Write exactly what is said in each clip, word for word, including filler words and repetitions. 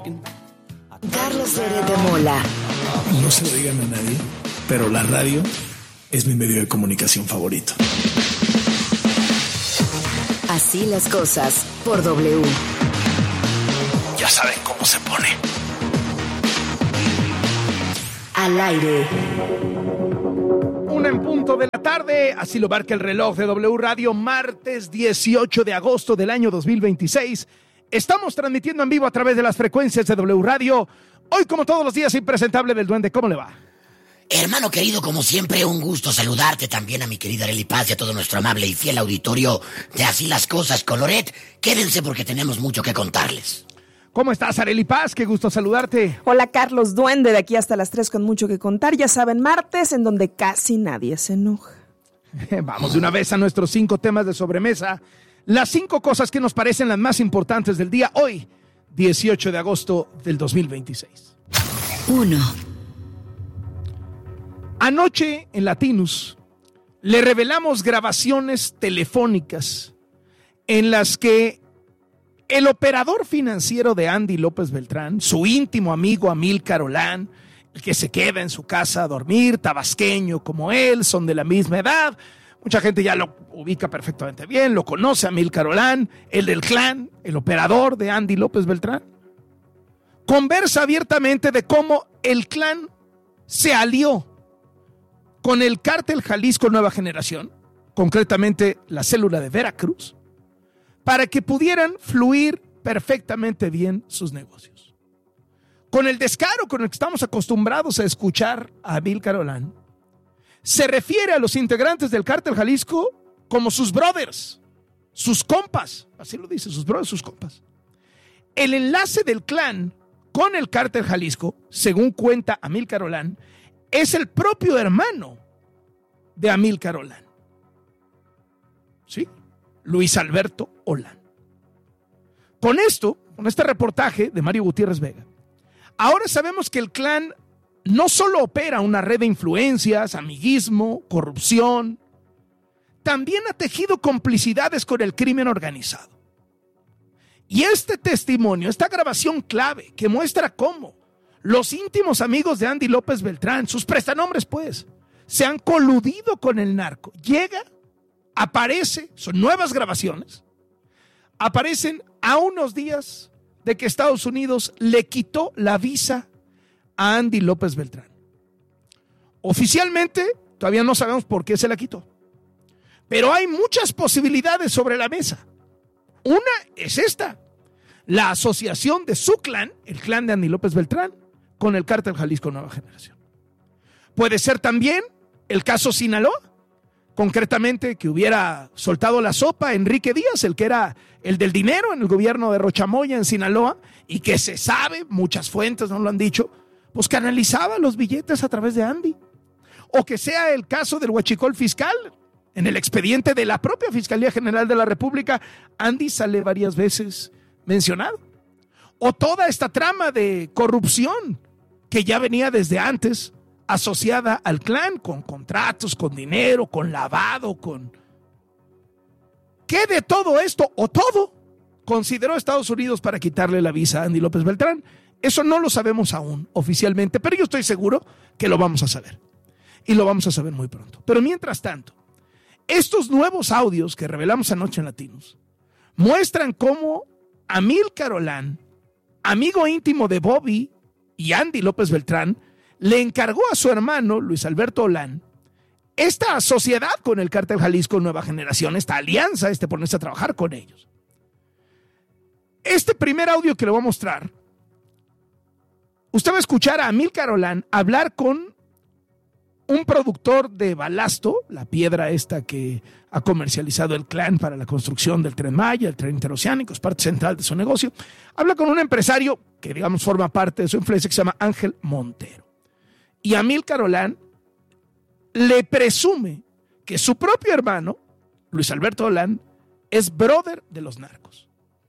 Carlos Loret de Mola. No se lo digan a nadie, pero la radio es mi medio de comunicación favorito. Así las cosas por W. Ya saben cómo se pone. Al aire. Una en punto de la tarde, así lo marca el reloj de W Radio, martes dieciocho de agosto del año dos mil veintiséis. Estamos transmitiendo en vivo a través de las frecuencias de W Radio. Hoy, como todos los días, impresentable del Duende. ¿Cómo le va? Hermano querido, como siempre, un gusto saludarte, también a mi querida Arely Paz y a todo nuestro amable y fiel auditorio de Así las Cosas con Loret. Quédense porque tenemos mucho que contarles. ¿Cómo estás, Arely Paz? Qué gusto saludarte. Hola, Carlos Duende, de aquí hasta las tres con mucho que contar. Ya saben, martes en donde casi nadie se enoja. Vamos de una vez a nuestros cinco temas de sobremesa. Las cinco cosas que nos parecen las más importantes del día hoy, dieciocho de agosto del dos mil veintiséis. Uno. Anoche en Latinus le revelamos grabaciones telefónicas en las que el operador financiero de Andy López Beltrán, su íntimo amigo Amílcar Olán, el que se queda en su casa a dormir, tabasqueño como él, son de la misma edad. Mucha gente ya lo ubica perfectamente bien, lo conoce a Amílcar Olán, el del clan, el operador de Andy López Beltrán. Conversa abiertamente de cómo el clan se alió con el cártel Jalisco Nueva Generación, concretamente la célula de Veracruz, para que pudieran fluir perfectamente bien sus negocios. Con el descaro con el que estamos acostumbrados a escuchar a Amílcar Olán, se refiere a los integrantes del cártel Jalisco como sus brothers, sus compas, así lo dice, sus brothers, sus compas. El enlace del clan con el cártel Jalisco, según cuenta Amílcar Olán, es el propio hermano de Amílcar Olán. ¿Sí? Luis Alberto Olán. Con esto, con este reportaje de Mario Gutiérrez Vega, ahora sabemos que el clan no solo opera una red de influencias, amiguismo, corrupción, también ha tejido complicidades con el crimen organizado. Y este testimonio, esta grabación clave que muestra cómo los íntimos amigos de Andy López Beltrán, sus prestanombres pues, se han coludido con el narco. Llega, aparece, son nuevas grabaciones, aparecen a unos días de que Estados Unidos le quitó la visa a Andy López Beltrán. Oficialmente, todavía no sabemos por qué se la quitó, pero hay muchas posibilidades sobre la mesa. Una es esta: la asociación de su clan, el clan de Andy López Beltrán, con el cártel Jalisco Nueva Generación. Puede ser también el caso Sinaloa, concretamente que hubiera soltado la sopa Enrique Díaz, el que era el del dinero en el gobierno de Rochamoya en Sinaloa, y que se sabe, muchas fuentes nos lo han dicho, pues canalizaba los billetes a través de Andy. O que sea el caso del huachicol fiscal. En el expediente de la propia Fiscalía General de la República, Andy sale varias veces mencionado. O toda esta trama de corrupción que ya venía desde antes asociada al clan, con contratos, con dinero, con lavado, con... ¿Qué de todo esto o todo consideró Estados Unidos para quitarle la visa a Andy López Beltrán? Eso no lo sabemos aún oficialmente, pero yo estoy seguro que lo vamos a saber. Y lo vamos a saber muy pronto. Pero mientras tanto, estos nuevos audios que revelamos anoche en Latinos muestran cómo Amílcar Olán, amigo íntimo de Bobby y Andy López Beltrán, le encargó a su hermano Luis Alberto Olán esta sociedad con el cártel Jalisco Nueva Generación, esta alianza, este ponerse a trabajar con ellos. Este primer audio que le voy a mostrar, usted va a escuchar a Amílcar Olán hablar con un productor de balasto, la piedra esta que ha comercializado el clan para la construcción del Tren Maya, el tren interoceánico, es parte central de su negocio. Habla con un empresario que, digamos, forma parte de su influencia, que se llama Ángel Montero. Y Amílcar Olán le presume que su propio hermano, Luis Alberto Olán, es brother de los narcos.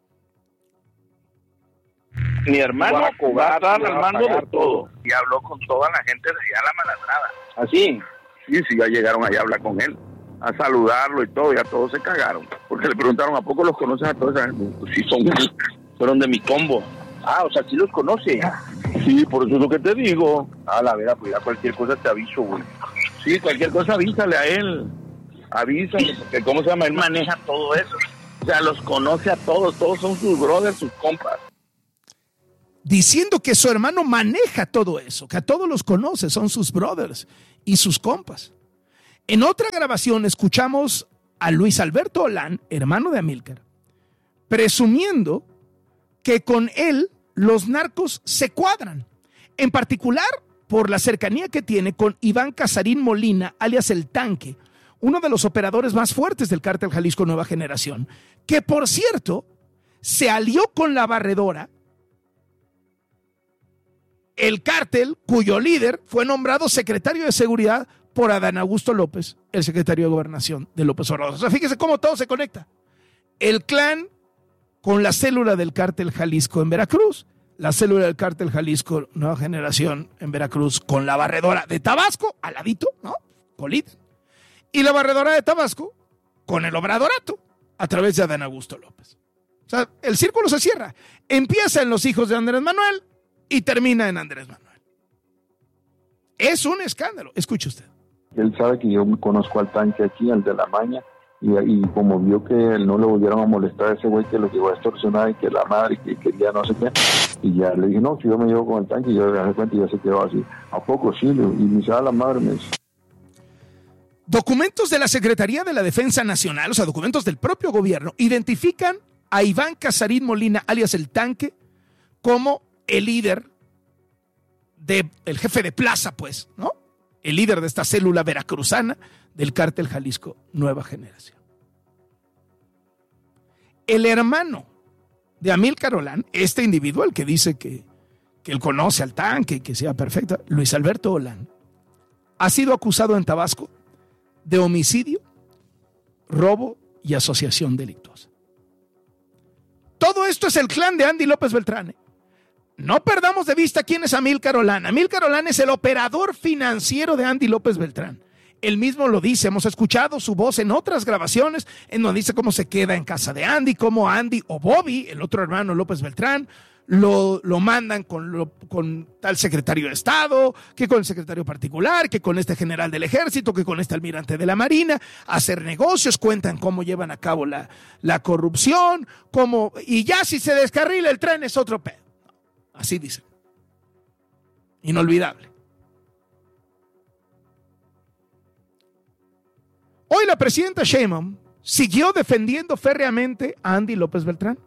Mi hermano va a estar al mando de todo. Y habló con toda la gente de allá, la malandrada. ¿Así? Sí, sí, ya llegaron allá a hablar con él, a saludarlo y todo, y a todos se cagaron. Porque le preguntaron, ¿a poco los conoces a todos? Pues sí, son, fueron de mi combo. Ah, o sea, sí los conoce. Sí, por eso es lo que te digo. Ah, la verdad, pues ya cualquier cosa te aviso, güey. Sí, cualquier cosa avísale a él. Avísale, porque ¿cómo se llama? Él maneja todo eso. O sea, los conoce a todos, todos son sus brothers, sus compas. Diciendo que su hermano maneja todo eso, que a todos los conoce, son sus brothers y sus compas. En otra grabación escuchamos a Luis Alberto Olán, hermano de Amílcar, presumiendo que con él los narcos se cuadran, en particular por la cercanía que tiene con Iván Casarín Molina, alias El Tanque, uno de los operadores más fuertes del Cártel Jalisco Nueva Generación, que por cierto se alió con la Barredora, el cártel cuyo líder fue nombrado secretario de Seguridad por Adán Augusto López, el secretario de Gobernación de López Obrador. O sea, fíjese cómo todo se conecta. El clan con la célula del Cártel Jalisco en Veracruz, la célula del Cártel Jalisco Nueva Generación en Veracruz con la Barredora de Tabasco, al ladito, ¿no? Colita. Y la Barredora de Tabasco con el Obradorato, a través de Adán Augusto López. O sea, el círculo se cierra. Empieza en los hijos de Andrés Manuel y termina en Andrés Manuel. Es un escándalo. Escuche usted. Él sabe que yo conozco al Tanque aquí, al de la maña, y, y como vio que él no le volvieron a molestar a ese güey que lo llevó a extorsionar y que la madre que quería no sé qué, y ya le dije, no, si yo me llevo con el Tanque, y yo le dejé cuenta y ya se quedó así. ¿A poco sí? Y me dice, ah, la madre me dice. Documentos de la Secretaría de la Defensa Nacional, o sea, documentos del propio gobierno, identifican a Iván Casarín Molina, alias El Tanque, como el líder, de, el jefe de plaza, pues, ¿no? El líder de esta célula veracruzana del Cártel Jalisco Nueva Generación. El hermano de Amílcar Olán, este individuo, el que dice que, que él conoce al Tanque y que sea perfecto, Luis Alberto Olán, ha sido acusado en Tabasco de homicidio, robo y asociación delictuosa. Todo esto es el clan de Andy López Beltrán. No perdamos de vista quién es Amílcar Olán. Amílcar Olán es el operador financiero de Andy López Beltrán. Él mismo lo dice, hemos escuchado su voz en otras grabaciones en donde dice cómo se queda en casa de Andy, cómo Andy o Bobby, el otro hermano López Beltrán, lo, lo mandan con, lo, con tal secretario de Estado, que con el secretario particular, que con este general del ejército, que con este almirante de la Marina, a hacer negocios, cuentan cómo llevan a cabo la, la corrupción, cómo, y ya si se descarrila el tren es otro pedo. Así dicen. Inolvidable. Hoy la presidenta Sheinbaum siguió defendiendo férreamente a Andy López Beltrán.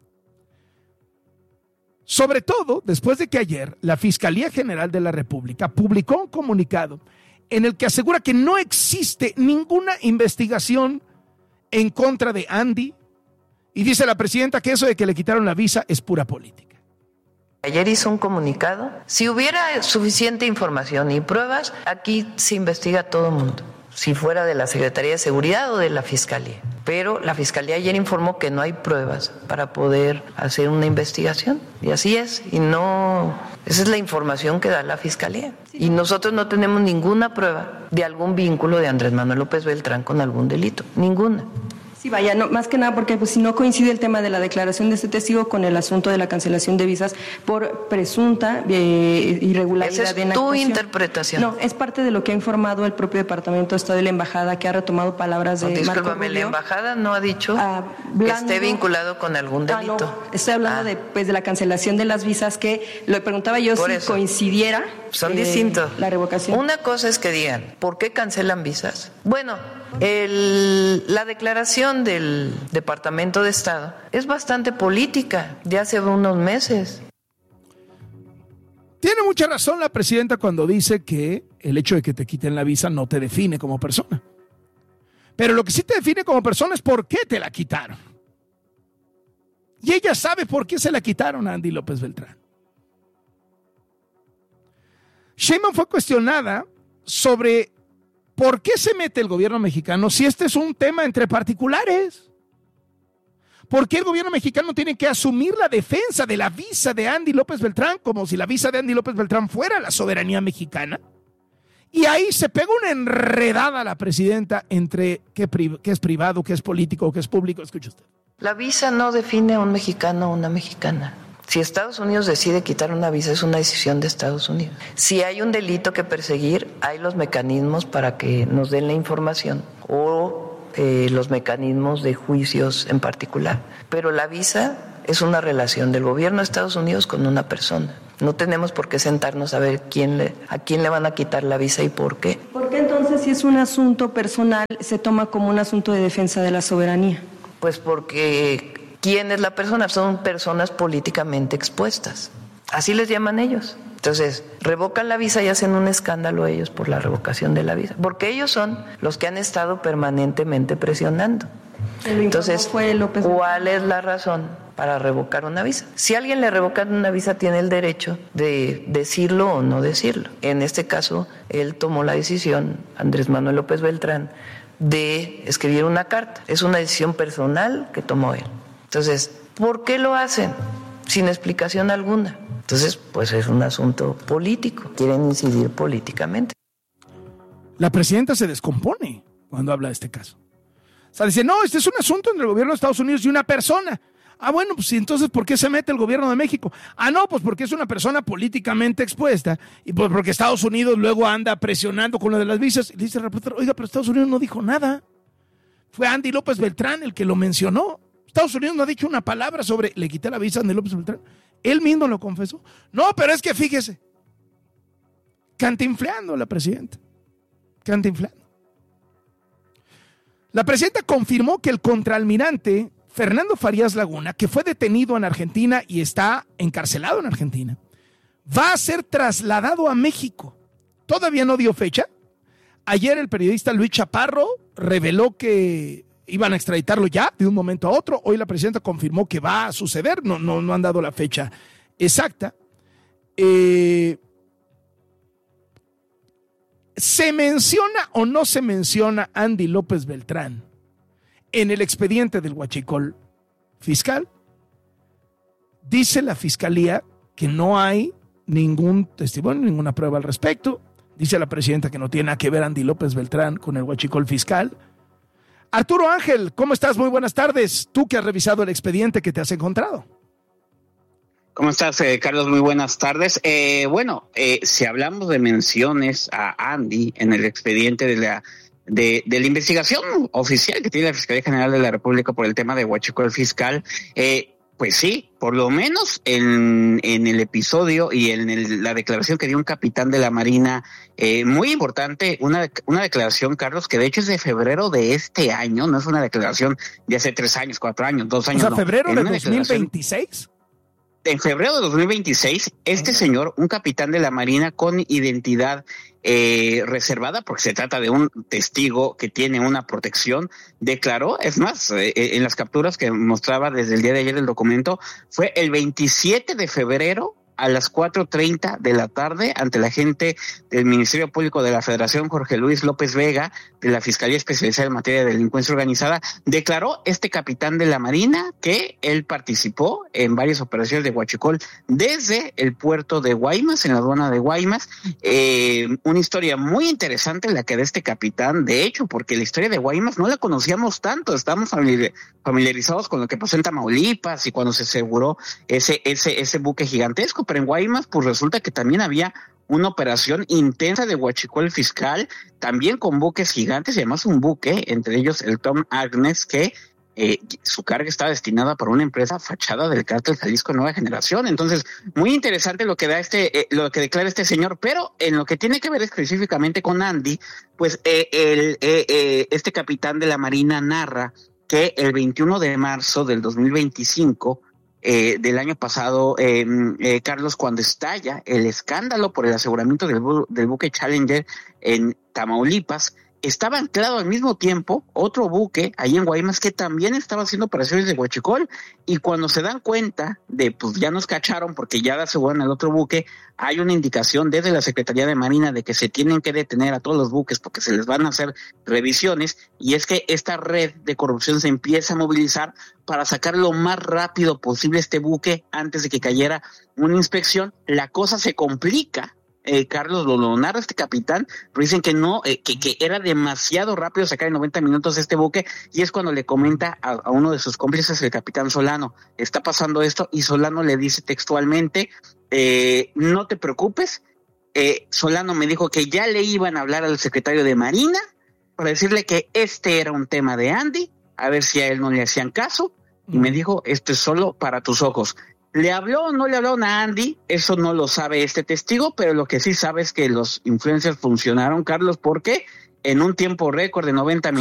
Sobre todo después de que ayer la Fiscalía General de la República publicó un comunicado en el que asegura que no existe ninguna investigación en contra de Andy, y dice la presidenta que eso de que le quitaron la visa es pura política. Ayer hizo un comunicado. Si hubiera suficiente información y pruebas, aquí se investiga todo el mundo. Si fuera de la Secretaría de Seguridad o de la Fiscalía. Pero la Fiscalía ayer informó que no hay pruebas para poder hacer una investigación. Y así es. Y no... Esa es la información que da la Fiscalía. Y nosotros no tenemos ninguna prueba de algún vínculo de Andrés Manuel López Beltrán con algún delito. Ninguna. Sí, vaya, no, más que nada porque pues, si no coincide el tema de la declaración de este testigo con el asunto de la cancelación de visas por presunta eh, irregularidad. Esa es tu interpretación. No, es parte de lo que ha informado el propio Departamento de Estado de la Embajada, que ha retomado palabras de no, Marco Rubio. La Embajada no ha dicho ah, que esté vinculado con algún delito. Ah, no, estoy hablando ah. de, pues, de la cancelación de las visas, que lo preguntaba yo por si eso. coincidiera. Son eh, distintos. La revocación. Una cosa es que digan, ¿por qué cancelan visas? Bueno, el, la declaración del Departamento de Estado es bastante política, de hace unos meses. Tiene mucha razón la presidenta cuando dice que el hecho de que te quiten la visa no te define como persona. Pero lo que sí te define como persona es por qué te la quitaron. Y ella sabe por qué se la quitaron a Andy López Beltrán. Sheinbaum fue cuestionada sobre por qué se mete el gobierno mexicano si este es un tema entre particulares. ¿Por qué el gobierno mexicano tiene que asumir la defensa de la visa de Andy López Beltrán como si la visa de Andy López Beltrán fuera la soberanía mexicana? Y ahí se pega una enredada la presidenta entre qué, pri- qué es privado, qué es político, qué es público. Escuche usted. La visa no define a un mexicano o una mexicana. Si Estados Unidos decide quitar una visa, es una decisión de Estados Unidos. Si hay un delito que perseguir, hay los mecanismos para que nos den la información o eh, los mecanismos de juicios en particular. Pero la visa es una relación del gobierno de Estados Unidos con una persona. No tenemos por qué sentarnos a ver quién le, a quién le van a quitar la visa y por qué. ¿Por qué entonces, si es un asunto personal, se toma como un asunto de defensa de la soberanía? Pues porque... ¿Quién es la persona? Son personas políticamente expuestas. Así les llaman ellos. Entonces, revocan la visa y hacen un escándalo ellos por la revocación de la visa. Porque ellos son los que han estado permanentemente presionando. Entonces, ¿cuál es la razón para revocar una visa? Si a alguien le revocan una visa, tiene el derecho de decirlo o no decirlo. En este caso, él tomó la decisión, Andrés Manuel López Beltrán, de escribir una carta. Es una decisión personal que tomó él. Entonces, ¿por qué lo hacen? Sin explicación alguna. Entonces, pues es un asunto político. Quieren incidir políticamente. La presidenta se descompone cuando habla de este caso. O sea, dice, no, este es un asunto entre el gobierno de Estados Unidos y una persona. Ah, bueno, pues entonces, ¿por qué se mete el gobierno de México? Ah, no, pues porque es una persona políticamente expuesta y pues porque Estados Unidos luego anda presionando con lo de las visas. Y dice el reportero, oiga, pero Estados Unidos no dijo nada. Fue Andy López Beltrán el que lo mencionó. Estados Unidos no ha dicho una palabra sobre, le quité la visa a Andy López Beltrán. Él mismo lo confesó. No, pero es que fíjese, cantinfleando la presidenta. Cantinfleando. La presidenta confirmó que el contraalmirante Fernando Farías Laguna, que fue detenido en Argentina y está encarcelado en Argentina, va a ser trasladado a México. Todavía no dio fecha. Ayer el periodista Luis Chaparro reveló que iban a extraditarlo ya de un momento a otro. Hoy la presidenta confirmó que va a suceder. No, no, no han dado la fecha exacta. Eh, ¿Se menciona o no se menciona Andy López Beltrán en el expediente del huachicol fiscal? Dice la fiscalía que no hay ningún testimonio, ninguna prueba al respecto. Dice la presidenta que no tiene nada que ver Andy López Beltrán con el huachicol fiscal. Arturo Ángel, ¿cómo estás? Muy buenas tardes. Tú que has revisado el expediente, ¿qué te has encontrado? ¿Cómo estás, eh, Carlos? Muy buenas tardes. Eh, bueno, eh, si hablamos de menciones a Andy en el expediente de la de, de la investigación oficial que tiene la Fiscalía General de la República por el tema de huachicol fiscal, eh, pues sí, por lo menos en, en el episodio y en el, la declaración que dio un capitán de la Marina, eh, muy importante, una, una declaración, Carlos, que de hecho es de febrero de este año, no es una declaración de hace tres años, cuatro años, dos años. O sea, no. febrero de dos mil veintiséis. En febrero de dos mil veintiséis, este señor, un capitán de la Marina con identidad eh, reservada, porque se trata de un testigo que tiene una protección, declaró, es más, eh, en las capturas que mostraba desde el día de ayer el documento, fue el veintisiete de febrero a las cuatro treinta de la tarde ante la agente del Ministerio Público de la Federación, Jorge Luis López Vega, de la Fiscalía Especializada en Materia de Delincuencia Organizada, declaró este capitán de la Marina que él participó en varias operaciones de huachicol desde el puerto de Guaymas, en la aduana de Guaymas. Eh, una historia muy interesante la que de este capitán, de hecho, porque la historia de Guaymas no la conocíamos tanto, estamos familiarizados con lo que pasó en Tamaulipas y cuando se aseguró ese, ese, ese buque gigantesco, pero en Guaymas pues resulta que también había una operación intensa de huachicol fiscal, también con buques gigantes y además un buque, entre ellos el Tom Agnes, que eh, su carga estaba destinada para una empresa fachada del cártel Jalisco Nueva Generación. Entonces, muy interesante lo que da este, eh, lo que declara este señor, pero en lo que tiene que ver específicamente con Andy, pues eh, el, eh, eh, este capitán de la Marina narra que el veintiuno de marzo del dos mil veinticinco, Eh, del año pasado, eh, eh, Carlos, cuando estalla el escándalo por el aseguramiento del, bu- del buque Challenger en Tamaulipas, estaba anclado al mismo tiempo otro buque ahí en Guaymas que también estaba haciendo operaciones de huachicol, y cuando se dan cuenta de, pues ya nos cacharon porque ya aseguran el otro buque, hay una indicación desde la Secretaría de Marina de que se tienen que detener a todos los buques porque se les van a hacer revisiones, y es que esta red de corrupción se empieza a movilizar para sacar lo más rápido posible este buque antes de que cayera una inspección. La cosa se complica Eh, Carlos lo, lo narra este capitán, pero dicen que no, eh, que, que era demasiado rápido sacar en noventa minutos este buque, y es cuando le comenta a, a uno de sus cómplices, el capitán Solano, está pasando esto, y Solano le dice textualmente, eh, no te preocupes, eh, Solano me dijo que ya le iban a hablar al secretario de Marina para decirle que este era un tema de Andy, a ver si a él no le hacían caso, y me dijo, esto es solo para tus ojos. ¿Le habló o no le habló a Andy? Eso no lo sabe este testigo, pero lo que sí sabe es que los influencers funcionaron, Carlos, porque en un tiempo récord de noventa minutos